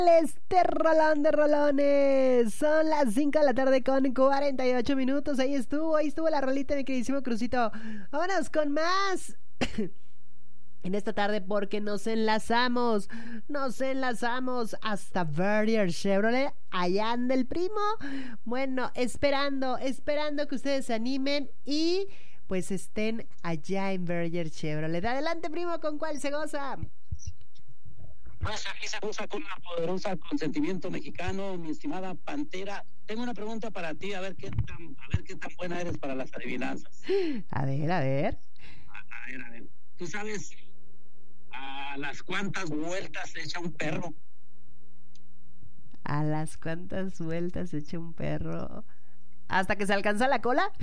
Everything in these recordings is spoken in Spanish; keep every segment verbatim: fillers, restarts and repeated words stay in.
Este rolón de rolones. Son las cinco de la tarde con cuarenta y ocho minutos. Ahí estuvo, ahí estuvo la rolita, mi queridísimo Crucito. Vámonos con más. En esta tarde porque nos enlazamos, nos enlazamos hasta Verrier Chevrolet, allá anda el primo. Bueno, esperando, esperando que ustedes se animen y pues estén allá en Verrier Chevrolet. Adelante, primo, ¿con cuál se goza? Pues aquí se goza con una poderosa consentimiento mexicano, mi estimada Pantera. Tengo una pregunta para ti, a ver qué tan, a ver qué tan buena eres para las adivinanzas. A ver, a ver. A, a ver, a ver. ¿Tú sabes a las cuántas vueltas echa un perro? ¿A las cuántas vueltas echa un perro? ¿Hasta que se alcanza la cola?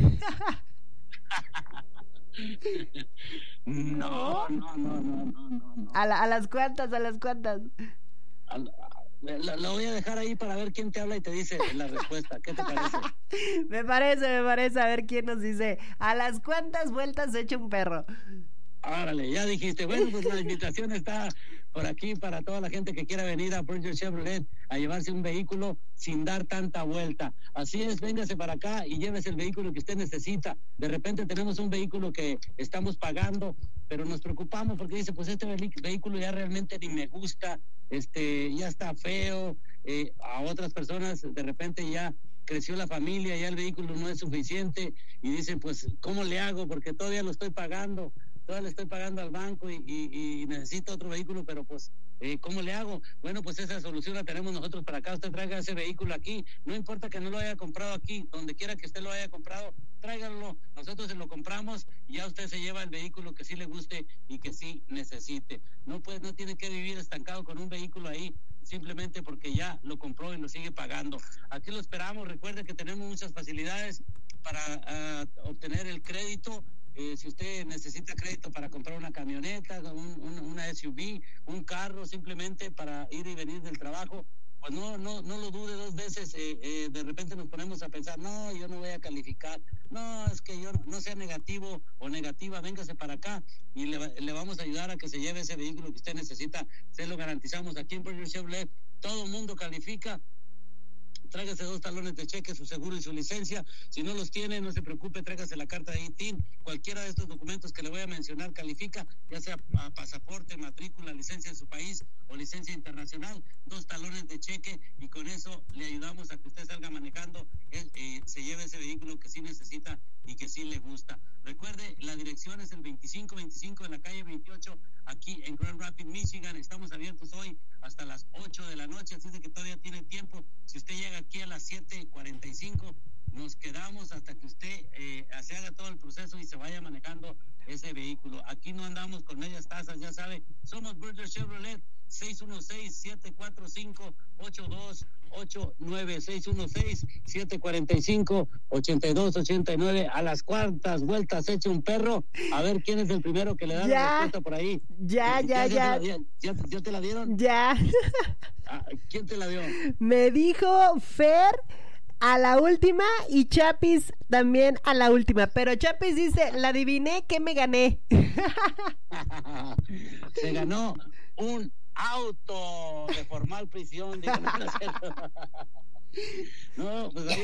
No, no, no, no, no, no, no. ¿A, la, a las cuántas, a las cuántas? A, la, la voy a dejar ahí para ver quién te habla y te dice la respuesta. ¿Qué te parece? Me parece, me parece. A ver quién nos dice. ¿A las cuántas vueltas echa un perro? Árale, ya dijiste. Bueno, pues la invitación está por aquí para toda la gente que quiera venir a Verrier Chevrolet a llevarse un vehículo sin dar tanta vuelta. Así es, véngase para acá y llévese el vehículo que usted necesita. De repente tenemos un vehículo que estamos pagando, pero nos preocupamos porque dice, pues este vehículo ya realmente ni me gusta, este, ya está feo. Eh, a otras personas de repente ya creció la familia, ya el vehículo no es suficiente y dicen, pues, ¿cómo le hago? Porque todavía lo estoy pagando. Todavía le estoy pagando al banco y, y, y necesito otro vehículo, pero pues, eh, ¿cómo le hago? Bueno, pues esa solución la tenemos nosotros para acá. Usted traiga ese vehículo aquí, no importa que no lo haya comprado aquí, donde quiera que usted lo haya comprado, tráiganlo, nosotros se lo compramos y ya usted se lleva el vehículo que sí le guste y que sí necesite. No, pues, no tiene que vivir estancado con un vehículo ahí, simplemente porque ya lo compró y lo sigue pagando. Aquí lo esperamos. Recuerde que tenemos muchas facilidades para uh, obtener el crédito. Eh, si usted necesita crédito para comprar una camioneta, un, un, una S U V, un carro, simplemente para ir y venir del trabajo, pues no, no, no lo dude dos veces. Eh, eh, de repente nos ponemos a pensar, no, yo no voy a calificar, no, es que yo no, no sea negativo o negativa, véngase para acá y le, le vamos a ayudar a que se lleve ese vehículo que usted necesita. Se lo garantizamos aquí en Verrier Chevrolet. Todo el mundo califica. Tráigase dos talones de cheque, su seguro y su licencia. Si no los tiene, no se preocupe, tráigase la carta de I T I N. Cualquiera de estos documentos que le voy a mencionar califica, ya sea pasaporte, matrícula, licencia de su país o licencia internacional. Dos talones de cheque y con eso le ayudamos a que usted salga manejando, eh, eh, se lleve ese vehículo que sí necesita y que sí le gusta. Recuerde, la dirección es el veinticinco veinticinco de la calle veintiocho, aquí en Grand Rapids, Michigan. Estamos abiertos hoy hasta las ocho de la noche, así de que todavía tiene tiempo. Si usted llega aquí a las siete cuarenta y cinco, nos quedamos hasta que usted eh, se haga todo el proceso y se vaya manejando ese vehículo. Aquí no andamos con medias tazas, ya sabe. Somos Verrier Chevrolet. seis uno seis, siete cuatro cinco, ocho dos ocho nueve, seis uno seis, siete cuatro cinco, ocho dos ocho nueve. A las cuantas vueltas echa un perro. A ver quién es el primero que le da ya, la respuesta por ahí. Ya, ya, ya. ¿Ya, ya, ya, ya te la dieron? Ya. Ah, ¿quién te la dio? Me dijo Fer a la última y Chapis también a la última. Pero Chapis dice, la adiviné, que me gané. Se ganó un auto de formal prisión. No, pues ahí